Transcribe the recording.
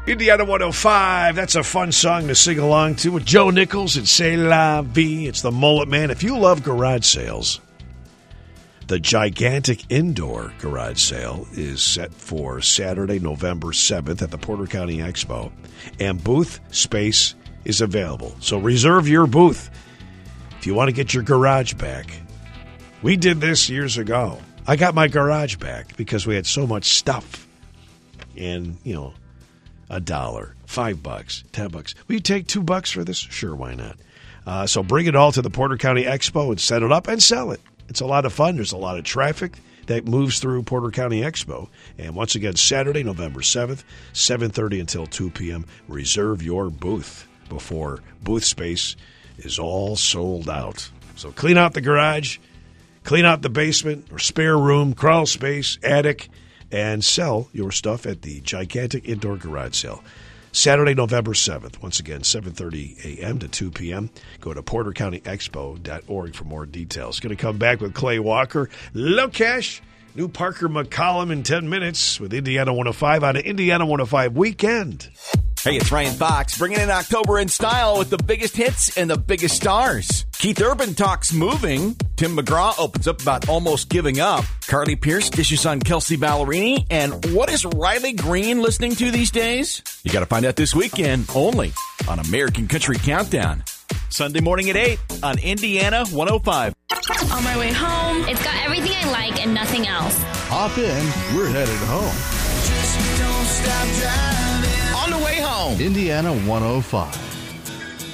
Indiana 105, that's a fun song to sing along to with Joe Nichols and C'est La Vie. It's the Mullet Man. If you love garage sales, the gigantic indoor garage sale is set for Saturday, November 7th at the Porter County Expo, and booth space is available. So reserve your booth if you want to get your garage back. We did this years ago. I got my garage back because we had so much stuff. And, $1, $5, $10. Will you take $2 for this? Sure, why not? So bring it all to the Porter County Expo and set it up and sell it. It's a lot of fun. There's a lot of traffic that moves through Porter County Expo. And once again, Saturday, November 7th, 7:30 until 2 p.m. Reserve your booth before booth space is all sold out. So clean out the garage, clean out the basement or spare room, crawl space, attic, and sell your stuff at the gigantic indoor garage sale. Saturday, November 7th. Once again, 7:30 a.m. to 2 p.m. Go to portercountyexpo.org for more details. Going to come back with Clay Walker. Low Cash, new Parker McCollum in 10 minutes with Indiana 105 on an Indiana 105 weekend. Hey, it's Ryan Fox, bringing in October in style with the biggest hits and the biggest stars. Keith Urban talks moving. Tim McGraw opens up about almost giving up. Carly Pierce dishes on Kelsey Ballerini. And what is Riley Green listening to these days? You got to find out this weekend only on American Country Countdown. Sunday morning at 8 on Indiana 105. On my way home, it's got everything I like and nothing else. Hop in, we're headed home. On the way home. Indiana 105.